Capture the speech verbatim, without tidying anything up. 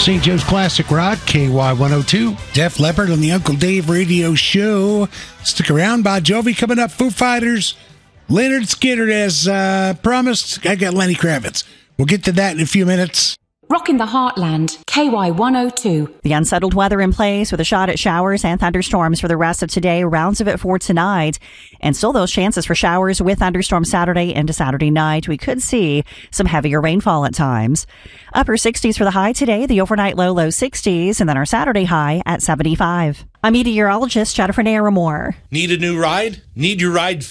Saint Joe's Classic Rock, K Y one oh two. Def Leppard on the Uncle Dave Radio Show. Stick around. Bon Jovi coming up. Foo Fighters. Leonard Skinner, as uh, promised. I got Lenny Kravitz. We'll get to that in a few minutes. Rockin' the Heartland, K Y one oh two. The unsettled weather in place with a shot at showers and thunderstorms for the rest of today. Rounds of it for tonight. And still those chances for showers with thunderstorms Saturday into Saturday night. We could see some heavier rainfall at times. Upper sixties for the high today. The overnight low, low sixties. And then our Saturday high at seventy-five. I'm meteorologist Jennifer Naramore. Need a new ride? Need your ride